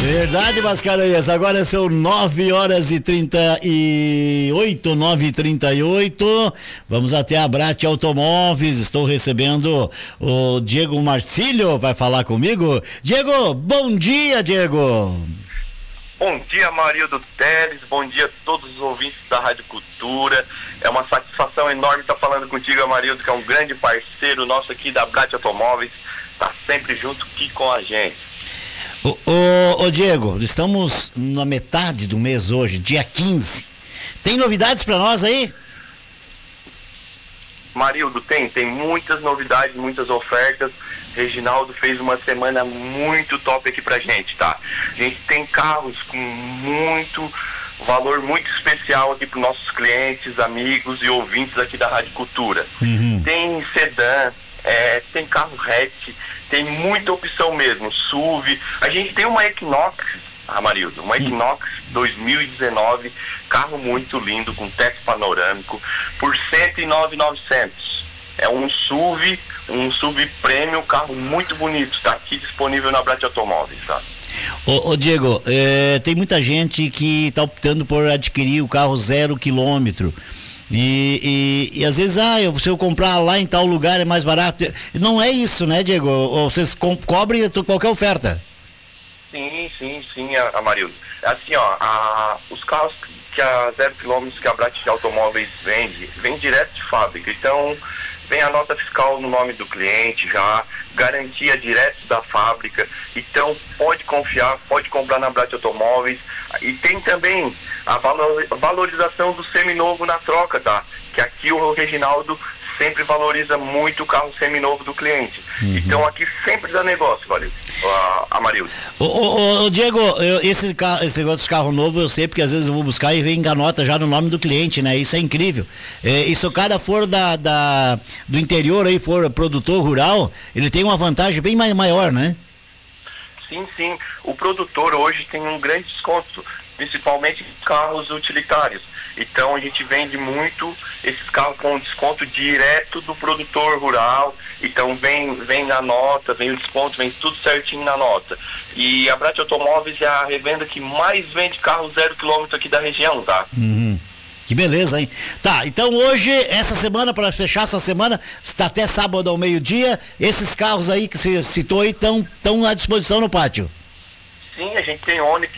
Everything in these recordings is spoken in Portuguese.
Verdade, Mascarenhas. Agora são 9h38, 9h38. Vamos até a Brat Automóveis. Estou recebendo o Diego Marcílio, vai falar comigo. Diego, bom dia, Diego. Bom dia, Marildo Teles, bom dia a todos os ouvintes da Rádio Cultura. É uma satisfação enorme estar falando contigo, Amarildo, que é um grande parceiro nosso aqui da Brat Automóveis, está sempre junto aqui com a gente. Ô Diego, estamos na metade do mês hoje, dia 15. Tem novidades para nós aí? Marildo, tem muitas novidades, muitas ofertas. Reginaldo fez uma semana muito top aqui pra gente, tá? A gente tem carros com muito valor, muito especial aqui para nossos clientes, amigos e ouvintes aqui da Rádio Cultura. Tem sedã, tem carro hatch, tem muita opção mesmo, SUV. A gente tem uma Equinox, Amarildo, uma Equinox 2019, carro muito lindo, com teto panorâmico, por R$109.900. É um SUV Premium, carro muito bonito, tá aqui disponível na Brat Automóveis, tá? Ô Diego, tem muita gente que tá optando por adquirir o carro 0 km. E às vezes, se eu comprar lá em tal lugar é mais barato. Não é isso, né, Diego? Ou vocês cobrem qualquer oferta? Sim, Amarildo. Assim, os carros que a 0 km que a Brat Automóveis vem direto de fábrica. Então, vem a nota fiscal no nome do cliente já, garantia direto da fábrica. Então, pode confiar, pode comprar na Brat Automóveis. E tem também a valorização do seminovo na troca, tá? Que aqui o Reginaldo sempre valoriza muito o carro seminovo do cliente. Então aqui sempre dá negócio, valeu, Amarildo. Ô Diego, esse negócio dos carros novos eu sei, porque às vezes eu vou buscar e vem a nota já no nome do cliente, né? Isso é incrível. E se o cara for do interior aí, for produtor rural, ele tem uma vantagem bem maior, né? Sim. O produtor hoje tem um grande desconto, principalmente em carros utilitários. Então a gente vende muito esses carros com desconto direto do produtor rural. Então vem na nota, vem o desconto, vem tudo certinho na nota. E a Brat Automóveis é a revenda que mais vende carro 0 km aqui da região, tá? Que beleza, hein? Tá, então hoje, essa semana, para fechar essa semana, está até sábado ao meio-dia, esses carros aí que você citou aí estão à disposição no pátio. Sim, a gente tem Onix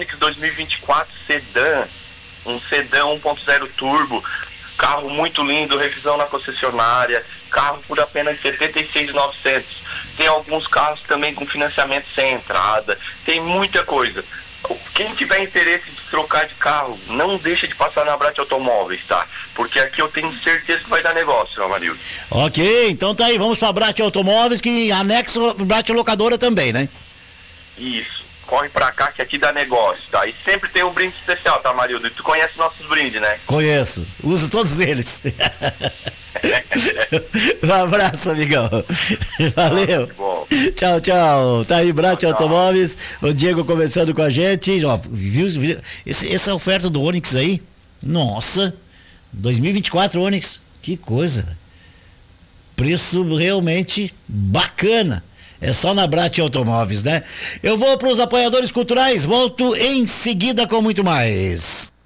2024 sedã, um sedã 1.0 turbo, carro muito lindo, revisão na concessionária, carro por apenas R$76.900. Tem alguns carros também com financiamento sem entrada, tem muita coisa. Quem tiver interesse de trocar de carro, não deixa de passar na Brat Automóveis, tá? Porque aqui eu tenho certeza que vai dar negócio, Amarildo. Ok, então tá aí, vamos pra Brat Automóveis, que anexa a Brat Locadora também, né? Isso, corre pra cá que aqui dá negócio, tá? E sempre tem um brinde especial, tá, Amarildo? E tu conhece nossos brindes, né? Conheço, uso todos eles. Um abraço, amigão. Valeu. Tchau. Tá aí, Brat Automóveis. O Diego conversando com a gente. Ó, viu essa oferta do Onix aí? Nossa, 2024 Onix. Que coisa. Preço realmente bacana. É só na Brat Automóveis, né? Eu vou para os apoiadores culturais. Volto em seguida com muito mais.